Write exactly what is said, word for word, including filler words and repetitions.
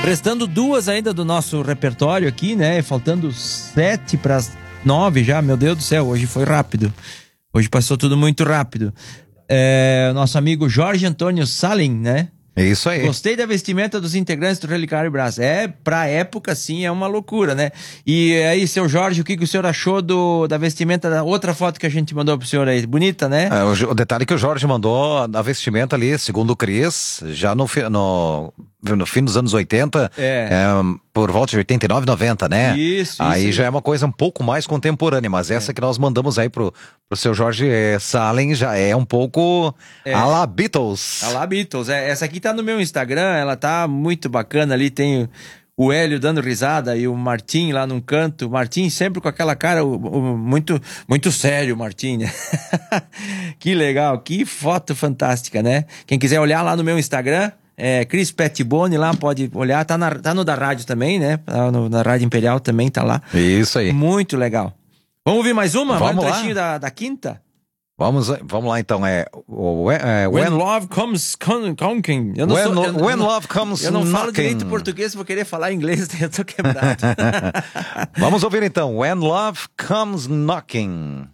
Restando duas ainda do nosso repertório aqui, né? Faltando sete para as nove já. Meu Deus do céu, hoje foi rápido. Hoje passou tudo muito rápido. É, nosso amigo Jorge Antônio Salin, né? É isso aí. Gostei da vestimenta dos integrantes do Relicário Brás. É, pra época, sim, é uma loucura, né? E aí, seu Jorge, o que, que o senhor achou do, da vestimenta da outra foto que a gente mandou pro senhor aí? Bonita, né? É, o, o detalhe que o Jorge mandou na vestimenta ali, segundo o Cris, já no, no, no fim dos anos oitenta, É. é, por volta de oitenta e nove, noventa, né? Isso, Aí isso. já é uma coisa um pouco mais contemporânea, mas essa é. que nós mandamos aí pro, pro seu Jorge Salin já é um pouco É. a la Beatles. A la Beatles. É, essa aqui tá no meu Instagram, ela tá muito bacana ali, tem o Hélio dando risada e o Martim lá num canto. O Martim sempre com aquela cara o, o, muito, muito sério, o Martim, né? Que legal, que foto fantástica, né? Quem quiser olhar lá no meu Instagram, é Cris Petibone, lá pode olhar, tá, na, tá no da rádio também, né? Tá no, na Rádio Imperial também, tá lá. Isso aí. Muito legal. Vamos ouvir mais uma? Vamos mais um lá. trechinho da, da quinta? Vamos, vamos lá então, é, o, é When, when, Love Comes Conking. Eu não when, sou, eu, when eu não, Love Comes Eu não falo Knocking. direito português, vou querer falar inglês, eu tô quebrado. Vamos ouvir então, When Love Comes Knocking.